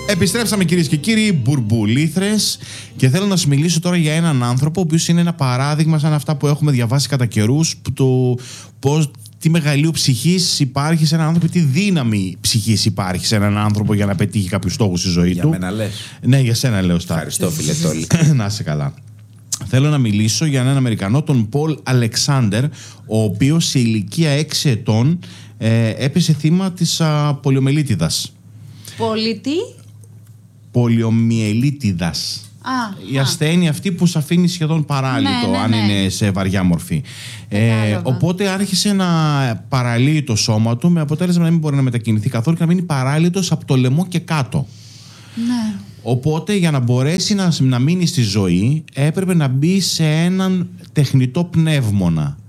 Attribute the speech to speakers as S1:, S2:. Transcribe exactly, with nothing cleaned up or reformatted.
S1: Επιστρέψαμε κυρίες και κύριοι, μπουρμπουλήθρες, και θέλω να σας μιλήσω τώρα για έναν άνθρωπο ο οποίος είναι ένα παράδειγμα σαν αυτά που έχουμε διαβάσει κατά καιρούς, το πώς, τι μεγαλείο ψυχής υπάρχει σε έναν άνθρωπο, τι δύναμη ψυχής υπάρχει σε έναν άνθρωπο για να πετύχει κάποιους στόχους στη ζωή
S2: για
S1: του.
S2: Για μένα λες.
S1: Ναι, για σένα λέω, Στάρ.
S2: Ευχαριστώ, φίλε Τόλι.
S1: Να είσαι καλά. Θέλω να μιλήσω για έναν Αμερικανό, τον Πολ Αλεξάντερ, ο οποίος σε ηλικία έξι ετών ε, έπεσε θύμα της α, πολιομιελίτιδας.
S3: Πολίτη.
S1: Πολιομιελίτιδας.
S3: Α,
S1: η ασθένεια αυτή που σε αφήνει σχεδόν παράλυτο,
S3: ναι, ναι,
S1: αν
S3: ναι.
S1: είναι σε βαριά μορφή. Ε, οπότε άρχισε να παραλύει το σώμα του, με αποτέλεσμα να μην μπορεί να μετακινηθεί καθόλου και να μείνει παράλυτος από το λαιμό και κάτω.
S3: Ναι.
S1: Οπότε για να μπορέσει να, να μείνει στη ζωή έπρεπε να μπει σε έναν τεχνητό πνεύμονα.